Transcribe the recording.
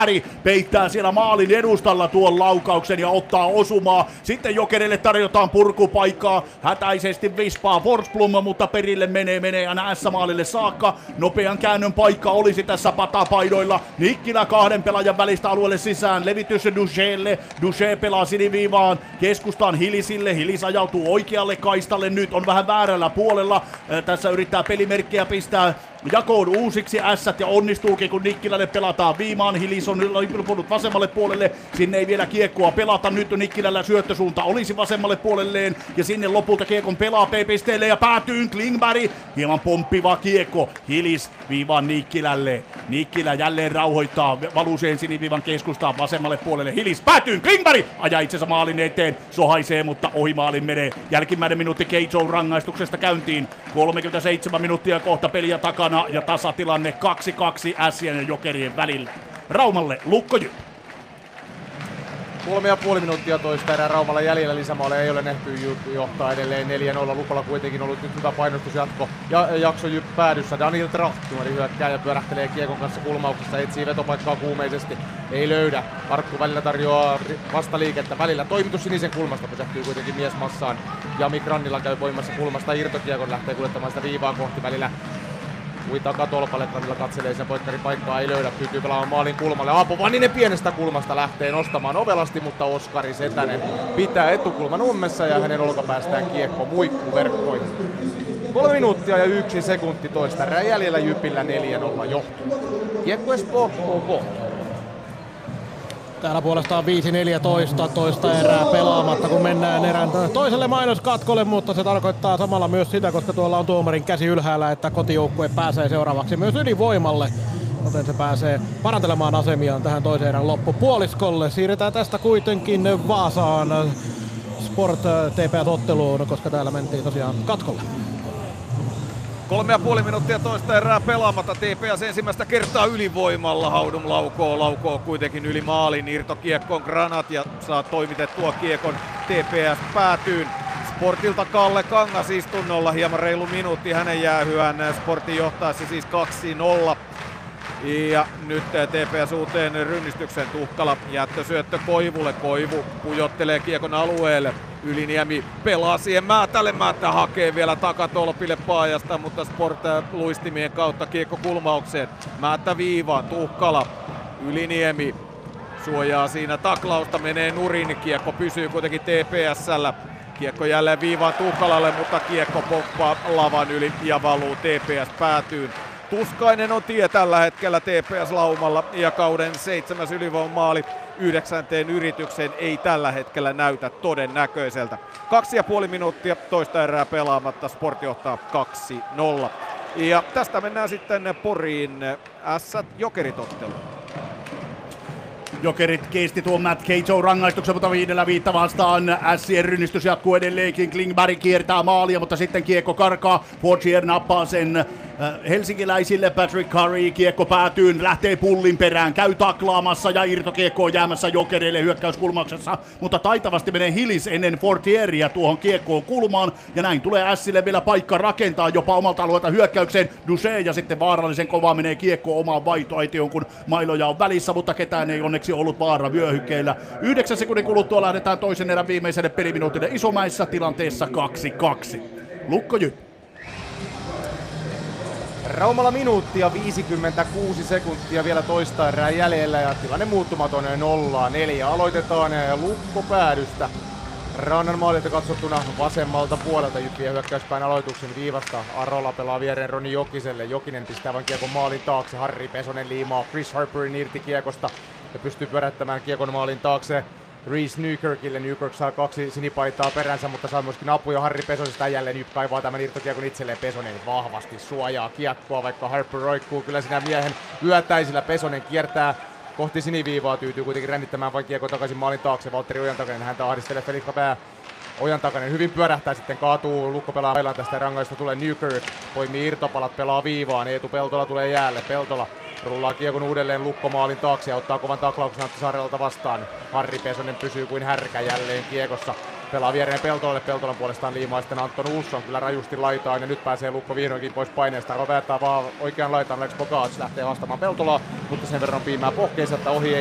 peittää siellä maalin edustalla tuon laukauksen ja ottaa osumaa. Sitten Jokerille tarjotaan purkupaikkaa. Hätäisesti vispaa Forsblom, mutta perille menee aina S-maalille saakka. Nopean käännön paikka olisi tässä patapaidoilla. Nikkilä kahden pelaajan välistä alueelle sisään. Levitys Duchelle. Duche pelaa siniviivaan. Keskustaan Hilisille. Hilis ajautuu oikealle kaistalle nyt. On vähän väärällä puolella. Tässä yrittää pelimerkkiä pistää jakoon uusiksi ässät ja onnistuukin, kun Nikkilälle pelataan viimaan. Hilis on lipunut vasemmalle puolelle. Sinne ei vielä kiekkoa pelata. Nyt Nikkilällä syöttösuunta olisi vasemmalle puolelleen. Ja sinne lopulta kiekon pelaa P-pisteelle ja päätyy Klingberg. Hieman pomppiva kiekko. Hilis viivaan Nikkilälle. Nikkilä jälleen rauhoittaa valuuseen siniviivan keskustaan vasemmalle puolelle. Hilis päätyy Klingberg. Ajaa itsensä maalin eteen. Sohaisee, mutta ohi maalin menee. Jälkimmäinen minuutti Keijo rangaistuksesta käyntiin. 37 minuuttia kohta peliä takana. Ja tasatilanne 2-2 Ässien ja Jokerien välillä. Raumalle Lukko Jyp. 3,5 minuuttia toista erää Raumalla jäljellä, lisämaalle ei ole nähty, johtaa edelleen 4-0. Lukolla kuitenkin ollut nyt hyvä painostusjatko ja jakso Jyp päädyssä. Daniel Trachtmari hyökkääjä pyörähtelee kiekon kanssa kulmauksessa, etsii vetopaikkaa kuumeisesti, ei löydä. Arkku välillä tarjoaa vastaliikettä, välillä toimitus sinisen kulmasta, pysähtyy kuitenkin mies massaan. Jami Grannilla käy voimassa kulmasta irtokiekon, lähtee kuljettamaan sitä viivaa kohti, välillä Ui takatolpalle, Grannilla katselee sen poikkaripaikkaa, ei löydä, pyytyy pelaamaan maalin kulmalle. Aapo Vanninen pienestä kulmasta lähtee nostamaan ovelasti, mutta Oskari Setänen pitää etukulman ummessa ja hänen olkapäästään kiekko muikkuverkkoihin. 3 minuuttia ja 1 sekunti toista erää jäljellä, Jypillä 4-0 johtuu. Kiekko Espoo, KK. Täällä puolestaan 5-14 toista erää pelaamatta, kun mennään erään toiselle mainoskatkolle, mutta se tarkoittaa samalla myös sitä, koska tuolla on tuomarin käsi ylhäällä, että kotijoukkue pääsee seuraavaksi myös ylivoimalle. Joten se pääsee parantelemaan asemiaan tähän toisen erän loppupuoliskolle. Siirretään tästä kuitenkin Vaasaan Sport TPS-otteluun, koska täällä mentiin tosiaan katkolle. 3,5 minuuttia toista erää pelaamatta. TPS ensimmäistä kertaa ylivoimalla. Haudum laukoo kuitenkin yli maalin. Irtokiekkoon Granat ja saa toimitettua kiekon TPS päätyyn. Sportilta Kalle Kangas istunnolla. Hieman reilu minuutti hänen jäähyään. Sportin johtaessa siis 2-0. Ja nyt TPS uuteen rynnistykseen. Tuhkala jättösyöttö Koivulle. Koivu pujottelee kiekon alueelle. Yliniemi pelaa siihen Määtälle. Määttä hakee vielä takatolpille Paajasta, mutta Sport luistimien kautta kiekko kulmaukseen. Määttä viivaan. Tuhkala. Yliniemi suojaa siinä taklausta. Menee nurin. Kiekko pysyy kuitenkin TPS:llä. Kiekko jälleen viivaan Tuhkalalle, mutta kiekko pomppaa lavan yli ja valuu TPS päätyyn. Tuskainen on tie tällä hetkellä TPS Laumalla ja kauden 7. ylivoimamaali 9. yritykseen ei tällä hetkellä näytä todennäköiseltä. 2,5 minuuttia toista erää pelaamatta, Sport johtaa 2-0. Ja tästä mennään sitten Poriin Ässät Jokerit -otteluun. Jokerit kesti tuon Matt Keijo rangaistuksen, mutta 5-5 vastaan. Ässien rynnistys jatkuu edelleenkin. Klingberg kiertää maalia, mutta sitten kiekko karkaa. Fortier nappaa sen helsinkiläisille. Patrick Curry kiekko päätyyn, lähtee pullin perään, käy taklaamassa ja irtokiekko on jäämässä Jokereille hyökkäyskulmauksessa, mutta taitavasti menee Hilis ennen Fortieria tuohon kiekkoon kulmaan ja näin tulee Ässille vielä paikka rakentaa jopa omalta alueelta hyökkäykseen. Duche ja sitten vaarallisen kovaa menee kiekko omaan vaihtoaitioon, kun mailoja on välissä, mutta ketään ei onneksi ollut vaara vyöhykkeillä. 9 sekunnin kuluttua lähdetään toisen erän viimeiselle peliminuutille Isomäessä tilanteessa 2-2. Lukko Jyp. Raumalla minuuttia 56 sekuntia vielä toista erää jäljellä ja tilanne muuttumaton 0-4. Aloitetaan Lukko päädystä. Rannan maalilta katsottuna vasemmalta puolelta Jyppiä hyökkäyspäin aloituksen viivasta. Arola pelaa viereen Roni Jokiselle. Jokinen pistää vain kiekon maalin taakse. Harri Pesonen liimaa Chris Harperin irti kiekosta ja pystyy pyörättämään kiekon maalin taakse Reese Newkirkille. Newkirk saa 2 sinipaitaa peränsä, mutta saa myöskin apuja Harri Pesosesta. Jälleen Jyp kaivaa tämän irtokiekon itselleen. Pesonen vahvasti suojaa kiekkoa, vaikka Harper roikkuu kyllä siinä miehen yötäisillä. Pesonen kiertää kohti siniviivaa, tyytyy kuitenkin rännittämään vain kiekko takaisin maalin taakse. Valtteri Ojantakainen häntä ahdistelee Felix Pää. Ojantakainen hyvin pyörähtää, sitten kaatuu. Lukko pelaa mailaan, tästä rangaistusta tulee Newkirk. Poimii irtopalat, pelaa viivaan. Eetu Peltola tulee jäälle. Peltola rullaa kiekon uudelleen Lukko maalin taakse ja ottaa kovan taklauksen Antti Saarelta vastaan. Harri Pesonen pysyy kuin härkä jälleen kiekossa. Pelaa viereen Peltolalle, Peltolan puolestaan liimaa sitten Anton Olsson kyllä rajusti laitaan ja nyt pääsee Lukko vihdoinkin pois paineesta. Roväättää vaan oikean laitaan, Alex Bogac lähtee vastaamaan Peltolaa, mutta sen verran piimää pohkeissa, että ohi